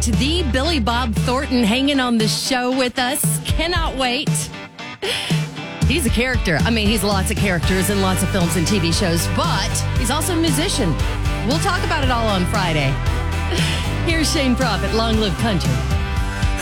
The Billy Bob Thornton hanging on the show with us. Cannot wait. He's a character. I mean, he's lots of characters in lots of films and TV shows, but he's also a musician. We'll talk about it all on Friday. Here's Shane Prophet, Long Live Country.